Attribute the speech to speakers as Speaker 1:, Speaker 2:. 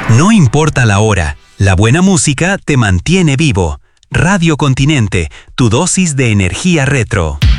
Speaker 1: No importa la hora, la buena música te mantiene vivo. Radio Continente, tu dosis de energía retro.